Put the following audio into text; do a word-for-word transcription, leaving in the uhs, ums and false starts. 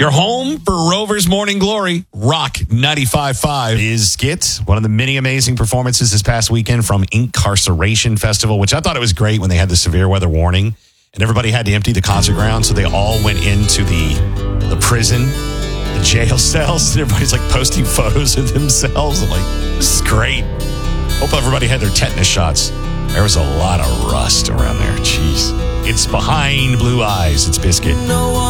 Your home for Rover's Morning Glory, Rock ninety-five point five. Is Skit, one of the many amazing performances this past weekend from Incarceration Festival, which I thought it was great when they had the severe weather warning and everybody had to empty the concert ground, so they all went into the the prison, the jail cells, and everybody's like posting photos of themselves. I'm like, this is great. Hope everybody had their tetanus shots. There was a lot of rust around there. Jeez. It's Behind Blue Eyes. It's Biscuit.